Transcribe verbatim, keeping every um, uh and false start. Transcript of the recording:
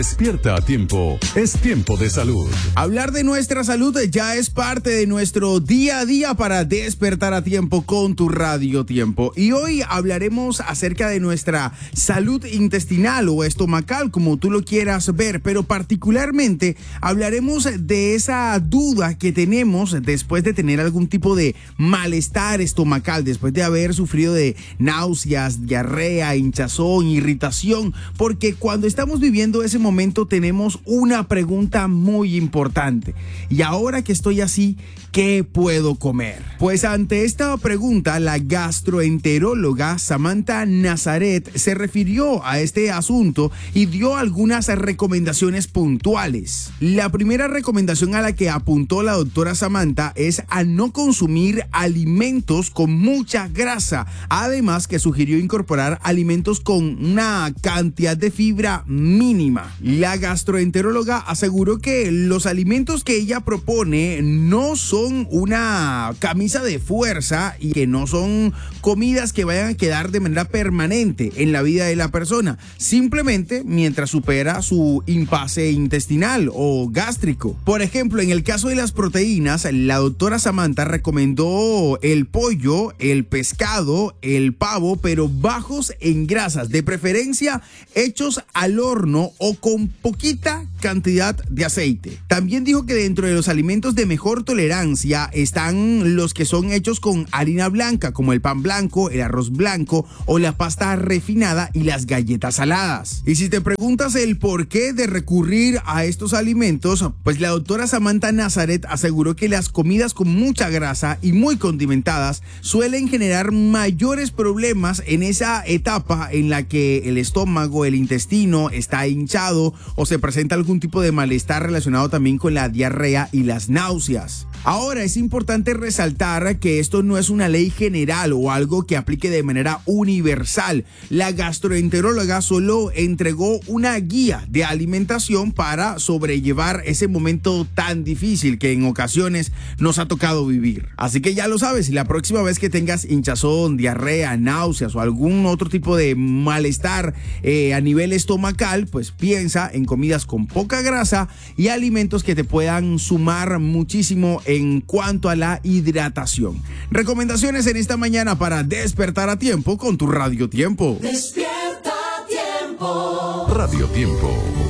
Despierta a tiempo, es tiempo de salud. Hablar de nuestra salud ya es parte de nuestro día a día para despertar a tiempo con tu Radio Tiempo. Y hoy hablaremos acerca de nuestra salud intestinal o estomacal, como tú lo quieras ver, pero particularmente hablaremos de esa duda que tenemos después de tener algún tipo de malestar estomacal, después de haber sufrido de náuseas, diarrea, hinchazón, irritación, porque cuando estamos viviendo ese momento momento tenemos una pregunta muy importante. Y ahora que estoy así, ¿qué puedo comer? Pues ante esta pregunta, la gastroenteróloga Samantha Nazaret se refirió a este asunto y dio algunas recomendaciones puntuales. La primera recomendación a la que apuntó la doctora Samantha es a no consumir alimentos con mucha grasa. Además que sugirió incorporar alimentos con una cantidad de fibra mínima. La gastroenteróloga aseguró que los alimentos que ella propone no son una camisa de fuerza y que no son comidas que vayan a quedar de manera permanente en la vida de la persona, simplemente mientras supera su impasse intestinal o gástrico. Por ejemplo, en el caso de las proteínas, la doctora Samantha recomendó el pollo, el pescado, el pavo, pero bajos en grasas, de preferencia hechos al horno o con poquita cantidad de aceite. También dijo que dentro de los alimentos de mejor tolerancia están los que son hechos con harina blanca, como el pan blanco, el arroz blanco o la pasta refinada y las galletas saladas. Y si te preguntas el porqué de recurrir a estos alimentos, pues la doctora Samantha Nazaret aseguró que las comidas con mucha grasa y muy condimentadas suelen generar mayores problemas en esa etapa en la que el estómago, el intestino está hinchado o se presenta algún tipo de malestar relacionado también con la diarrea y las náuseas. Ahora, es importante resaltar que esto no es una ley general o algo que aplique de manera universal. La gastroenteróloga solo entregó una guía de alimentación para sobrellevar ese momento tan difícil que en ocasiones nos ha tocado vivir. Así que ya lo sabes, la próxima vez que tengas hinchazón, diarrea, náuseas o algún otro tipo de malestar eh, a nivel estomacal, pues piensa en comidas con poca grasa y alimentos que te puedan sumar muchísimo en cuanto a la hidratación. Recomendaciones en esta mañana para despertar a tiempo con tu Radio Tiempo. Despierta a tiempo. Radio Tiempo.